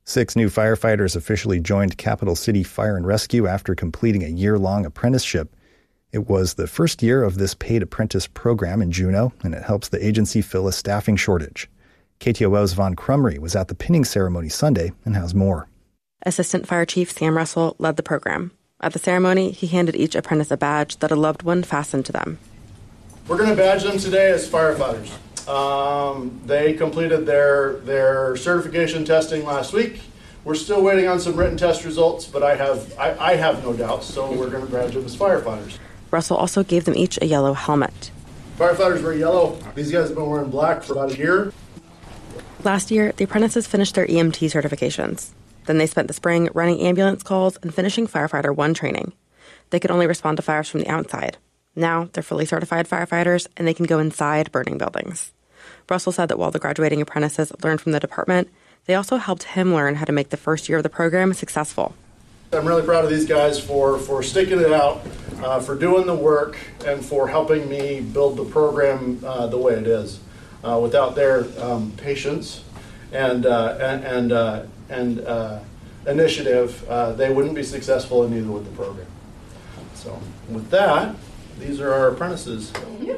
6 new firefighters officially joined Capital City Fire and Rescue after completing a year-long apprenticeship. It was the first year of this paid apprentice program in Juneau, and it helps the agency fill a staffing shortage. KTOO's Vaughn Crumry was at the pinning ceremony Sunday and has more. Assistant Fire Chief Sam Russell led the program. At the ceremony, he handed each apprentice a badge that a loved one fastened to them. We're going to badge them today as firefighters. They completed their certification testing last week. We're still waiting on some written test results, but I have no doubts, so we're going to badge them as firefighters. Russell also gave them each a yellow helmet. Firefighters wear yellow. These guys have been wearing black for about a year. Last year, the apprentices finished their EMT certifications. Then they spent the spring running ambulance calls and finishing Firefighter 1 training. They could only respond to fires from the outside. Now, they're fully certified firefighters, and they can go inside burning buildings. Russell said that while the graduating apprentices learned from the department, they also helped him learn how to make the first year of the program successful. I'm really proud of these guys for sticking it out, for doing the work, and for helping me build the program the way it is. Without their patience and initiative, they wouldn't be successful in either with the program. So with that, these are our apprentices.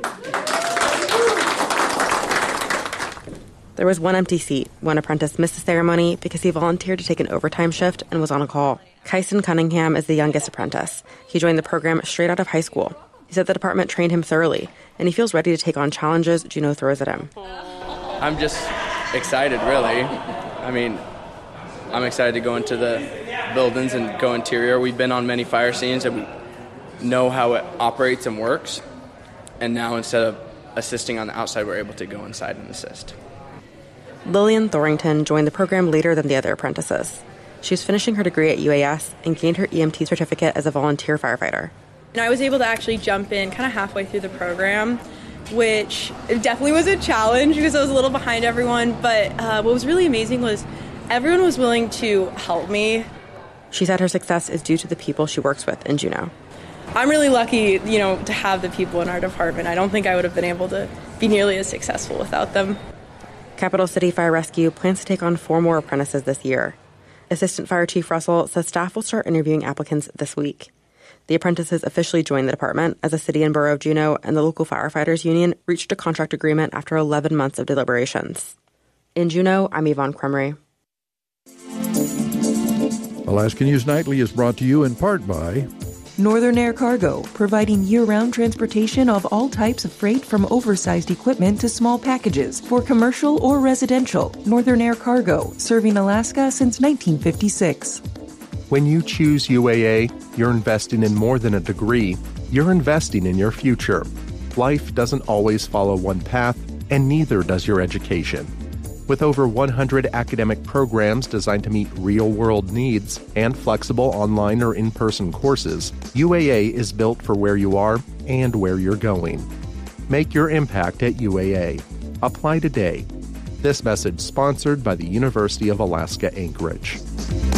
There was one empty seat. One apprentice missed the ceremony because he volunteered to take an overtime shift and was on a call. Kyson Cunningham is the youngest apprentice. He joined the program straight out of high school. He said the department trained him thoroughly, and he feels ready to take on challenges Juneau throws at him. I'm just excited, really. I mean, I'm excited to go into the buildings and go interior. We've been on many fire scenes and we know how it operates and works. And now instead of assisting on the outside, we're able to go inside and assist. Lillian Thorington joined the program later than the other apprentices. She's finishing her degree at UAS and gained her EMT certificate as a volunteer firefighter. And I was able to actually jump in kind of halfway through the program, which definitely was a challenge because I was a little behind everyone. But what was really amazing was everyone was willing to help me. She said her success is due to the people she works with in Juneau. I'm really lucky, to have the people in our department. I don't think I would have been able to be nearly as successful without them. Capital City Fire Rescue plans to take on 4 more apprentices this year. Assistant Fire Chief Russell says staff will start interviewing applicants this week. The apprentices officially joined the department as the City and Borough of Juneau and the local firefighters union reached a contract agreement after 11 months of deliberations. In Juneau, I'm Yvonne Crumry. Alaska News Nightly is brought to you in part by Northern Air Cargo, providing year-round transportation of all types of freight from oversized equipment to small packages for commercial or residential. Northern Air Cargo, serving Alaska since 1956. When you choose UAA, you're investing in more than a degree. You're investing in your future. Life doesn't always follow one path, and neither does your education. With over 100 academic programs designed to meet real-world needs and flexible online or in-person courses, UAA is built for where you are and where you're going. Make your impact at UAA. Apply today. This message sponsored by the University of Alaska Anchorage.